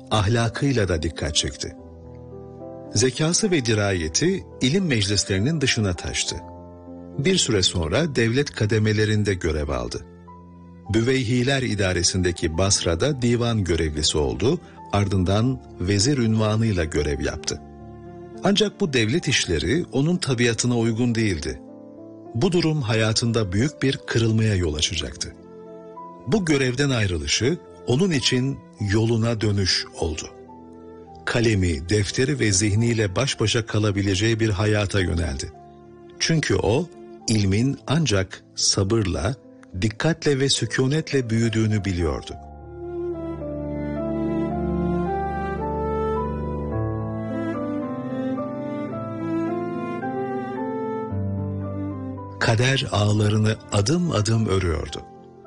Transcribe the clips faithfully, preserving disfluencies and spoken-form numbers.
ahlakıyla da dikkat çekti. Zekası ve dirayeti ilim meclislerinin dışına taştı. Bir süre sonra devlet kademelerinde görev aldı. Büveyhiler idaresindeki Basra'da divan görevlisi oldu, ardından vezir unvanıyla görev yaptı. Ancak bu devlet işleri onun tabiatına uygun değildi. Bu durum hayatında büyük bir kırılmaya yol açacaktı. Bu görevden ayrılışı onun için yoluna dönüş oldu. Kalemi, defteri ve zihniyle baş başa kalabileceği bir hayata yöneldi. Çünkü o, ilmin ancak sabırla, dikkatle ve sükunetle büyüdüğünü biliyordu. Kader ağlarını adım adım örüyordu.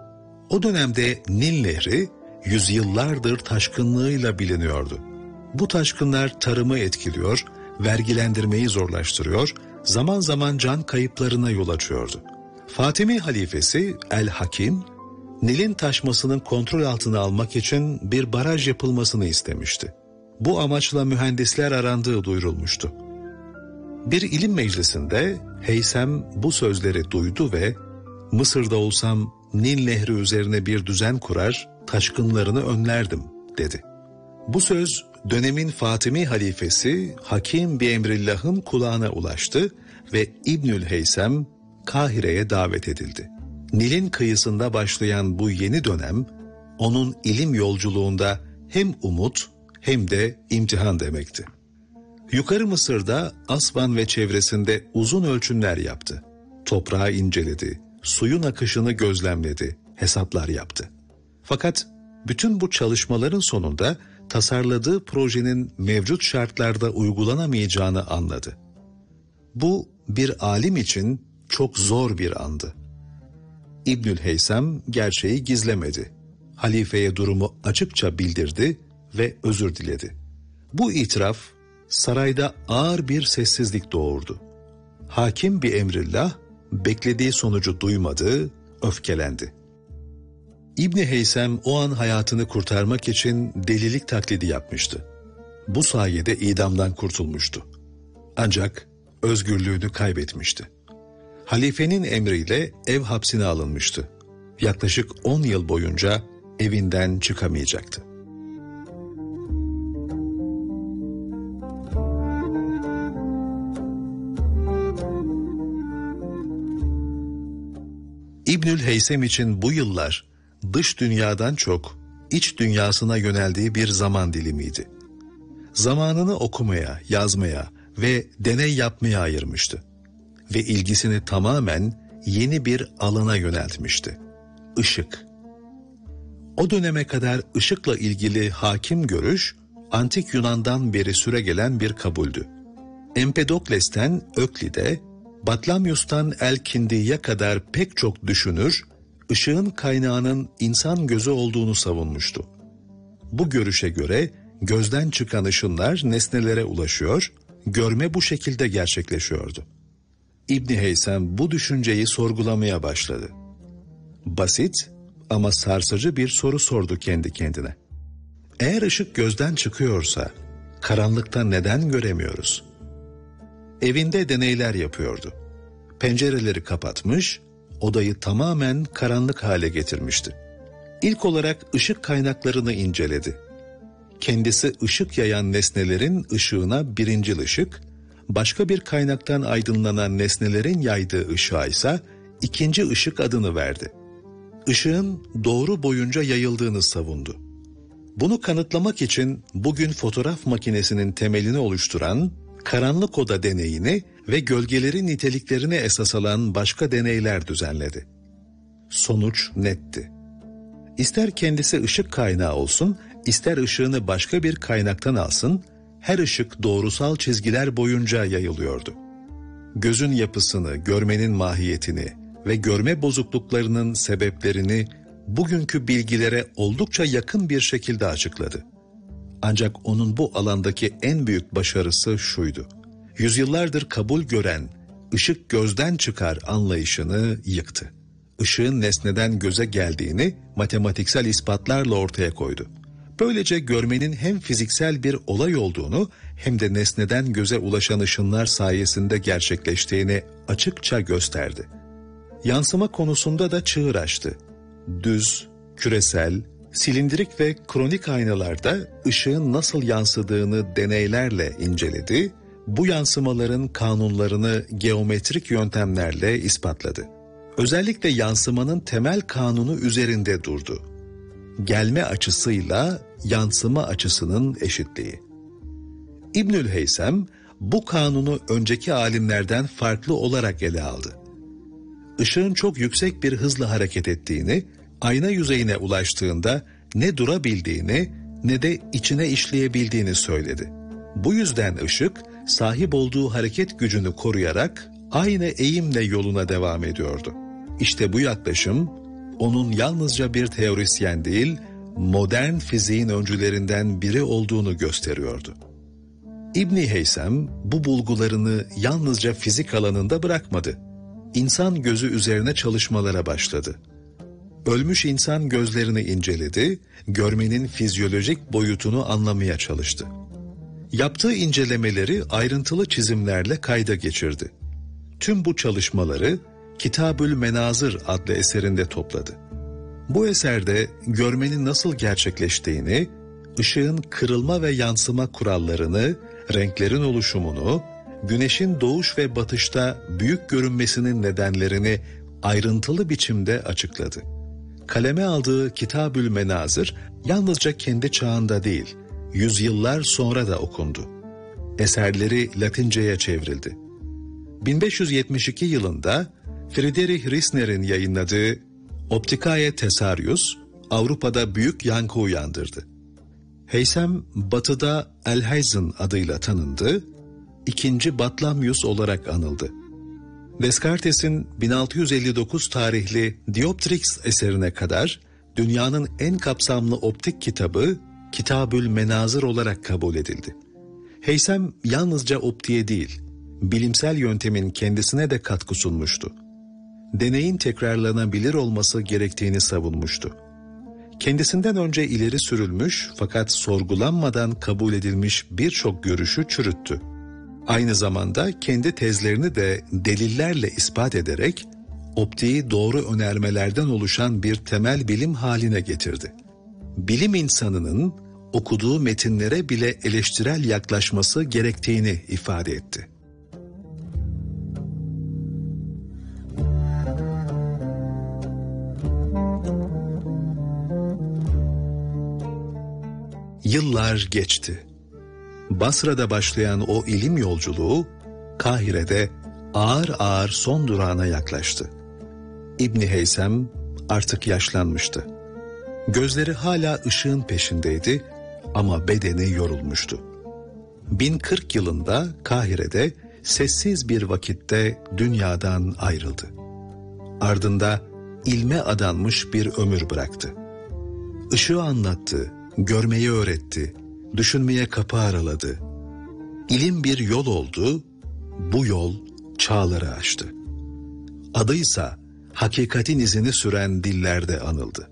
O dönemde Nil Nehri yüzyıllardır taşkınlığıyla biliniyordu. Bu taşkınlar tarımı etkiliyor, vergilendirmeyi zorlaştırıyor, zaman zaman can kayıplarına yol açıyordu. Fatimi halifesi El-Hakim, Nil'in taşmasının kontrol altına almak için bir baraj yapılmasını istemişti. Bu amaçla mühendisler arandığı duyurulmuştu. Bir ilim meclisinde Heysem bu sözleri duydu ve "Mısır'da olsam Nil Nehri üzerine bir düzen kurar, taşkınlarını önlerdim," dedi. Bu söz dönemin Fatimi halifesi Hakim bi Emrillah'ın kulağına ulaştı ve İbnül Heysem Kahire'ye davet edildi. Nil'in kıyısında başlayan bu yeni dönem onun ilim yolculuğunda hem umut hem de imtihan demekti. Yukarı Mısır'da Asvan ve çevresinde uzun ölçümler yaptı. Toprağı inceledi, suyun akışını gözlemledi, hesaplar yaptı. Fakat bütün bu çalışmaların sonunda tasarladığı projenin mevcut şartlarda uygulanamayacağını anladı. Bu bir alim için çok zor bir andı. İbnül Heysem gerçeği gizlemedi. Halifeye durumu açıkça bildirdi ve özür diledi. Bu itiraf sarayda ağır bir sessizlik doğurdu. Hakim bi Emrillah beklediği sonucu duymadı, öfkelendi. İbni Heysem o an hayatını kurtarmak için delilik taklidi yapmıştı. Bu sayede idamdan kurtulmuştu. Ancak özgürlüğünü kaybetmişti. Halifenin emriyle ev hapsine alınmıştı. Yaklaşık on yıl boyunca evinden çıkamayacaktı. İbnül Heysem için bu yıllar dış dünyadan çok iç dünyasına yöneldiği bir zaman dilimiydi. Zamanını okumaya, yazmaya ve deney yapmaya ayırmıştı. Ve ilgisini tamamen yeni bir alana yöneltmişti. Işık. O döneme kadar ışıkla ilgili hakim görüş, Antik Yunan'dan beri süregelen bir kabuldü. Empedokles'ten Öklid'e, Batlamyus'tan El-Kindi'ye kadar pek çok düşünür, ışığın kaynağının insan gözü olduğunu savunmuştu. Bu görüşe göre gözden çıkan ışınlar nesnelere ulaşıyor, görme bu şekilde gerçekleşiyordu. İbni Heysem bu düşünceyi sorgulamaya başladı. Basit ama sarsıcı bir soru sordu kendi kendine. Eğer ışık gözden çıkıyorsa, karanlıkta neden göremiyoruz? Evinde deneyler yapıyordu. Pencereleri kapatmış, odayı tamamen karanlık hale getirmişti. İlk olarak ışık kaynaklarını inceledi. Kendisi ışık yayan nesnelerin ışığına birincil ışık, başka bir kaynaktan aydınlanan nesnelerin yaydığı ışığa ise ikinci ışık adını verdi. Işığın doğru boyunca yayıldığını savundu. Bunu kanıtlamak için bugün fotoğraf makinesinin temelini oluşturan karanlık oda deneyini ve gölgelerin niteliklerine esas alan başka deneyler düzenledi. Sonuç netti. İster kendisi ışık kaynağı olsun, ister ışığını başka bir kaynaktan alsın, her ışık doğrusal çizgiler boyunca yayılıyordu. Gözün yapısını, görmenin mahiyetini ve görme bozukluklarının sebeplerini bugünkü bilgilere oldukça yakın bir şekilde açıkladı. Ancak onun bu alandaki en büyük başarısı şuydu: yüzyıllardır kabul gören ışık gözden çıkar anlayışını yıktı. Işığın nesneden göze geldiğini matematiksel ispatlarla ortaya koydu. Böylece görmenin hem fiziksel bir olay olduğunu hem de nesneden göze ulaşan ışınlar sayesinde gerçekleştiğini açıkça gösterdi. Yansıma konusunda da çığır açtı. Düz, küresel, silindirik ve kronik aynalarda ışığın nasıl yansıdığını deneylerle inceledi, bu yansımaların kanunlarını geometrik yöntemlerle ispatladı. Özellikle yansımanın temel kanunu üzerinde durdu. Gelme açısıyla yansıma açısının eşitliği. İbnül Heysem bu kanunu önceki alimlerden farklı olarak ele aldı. Işığın çok yüksek bir hızla hareket ettiğini, ayna yüzeyine ulaştığında ne durabildiğini ne de içine işleyebildiğini söyledi. Bu yüzden ışık sahip olduğu hareket gücünü koruyarak aynı eğimle yoluna devam ediyordu. İşte bu yaklaşım onun yalnızca bir teorisyen değil, modern fiziğin öncülerinden biri olduğunu gösteriyordu. İbn Heysem bu bulgularını yalnızca fizik alanında bırakmadı. İnsan gözü üzerine çalışmalara başladı. Ölmüş insan gözlerini inceledi, görmenin fizyolojik boyutunu anlamaya çalıştı. Yaptığı incelemeleri ayrıntılı çizimlerle kayda geçirdi. Tüm bu çalışmaları Kitabül Menazır adlı eserinde topladı. Bu eserde görmenin nasıl gerçekleştiğini, ışığın kırılma ve yansıma kurallarını, renklerin oluşumunu, güneşin doğuş ve batışta büyük görünmesinin nedenlerini ayrıntılı biçimde açıkladı. Kaleme aldığı Kitabül Menazır yalnızca kendi çağında değil, yüzyıllar sonra da okundu. Eserleri Latinceye çevrildi. bin beş yüz yetmiş iki yılında Friedrich Riesner'in yayınladığı Opticae Thesarius, Avrupa'da büyük yankı uyandırdı. Heysem, Batı'da Alhazen adıyla tanındı, ikinci Batlamyus olarak anıldı. Descartes'in bin altı yüz elli dokuz tarihli Dioptrix eserine kadar dünyanın en kapsamlı optik kitabı Kitabül Menazır olarak kabul edildi. Heysem yalnızca optiğe değil, bilimsel yöntemin kendisine de katkı sunmuştu. Deneyin tekrarlanabilir olması gerektiğini savunmuştu. Kendisinden önce ileri sürülmüş fakat sorgulanmadan kabul edilmiş birçok görüşü çürüttü. Aynı zamanda kendi tezlerini de delillerle ispat ederek optiği doğru önermelerden oluşan bir temel bilim haline getirdi. Bilim insanının okuduğu metinlere bile eleştirel yaklaşması gerektiğini ifade etti. Yıllar geçti. Basra'da başlayan o ilim yolculuğu Kahire'de ağır ağır son durağına yaklaştı. İbn Heysem artık yaşlanmıştı. Gözleri hala ışığın peşindeydi ama bedeni yorulmuştu. bin kırk yılında Kahire'de sessiz bir vakitte dünyadan ayrıldı. Ardında ilme adanmış bir ömür bıraktı. Işığı anlattı, görmeyi öğretti, düşünmeye kapı araladı. İlim bir yol oldu, bu yol çağları aştı. Adıysa hakikatin izini süren dillerde anıldı.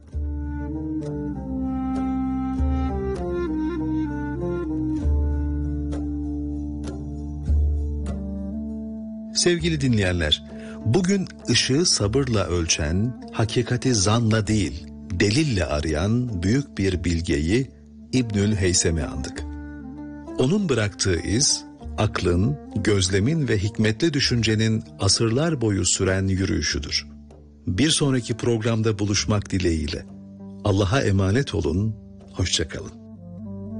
Sevgili dinleyenler, bugün ışığı sabırla ölçen, hakikati zanla değil, delille arayan büyük bir bilgeyi İbnül Heysem'i andık. Onun bıraktığı iz, aklın, gözlemin ve hikmetli düşüncenin asırlar boyu süren yürüyüşüdür. Bir sonraki programda buluşmak dileğiyle. Allah'a emanet olun, hoşça kalın.